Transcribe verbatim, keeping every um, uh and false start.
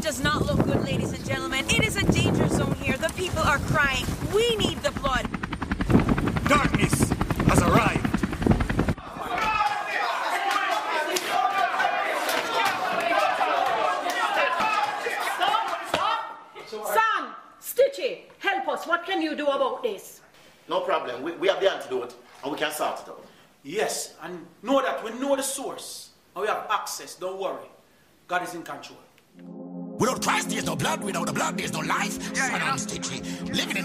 does not look good, ladies and gentlemen. It is a danger zone here. The people are crying. We need the blood. Darkness has arrived. Son, Stitchy, help us. What can you do about this? No problem. We, we have the antidote and we can sort it out. Yes, and know that we know the source and we have access. Don't worry. God is in control. Without Christ, there's no blood. Without the blood, there's no life. Yeah, Son, I'm Stitchy. Living in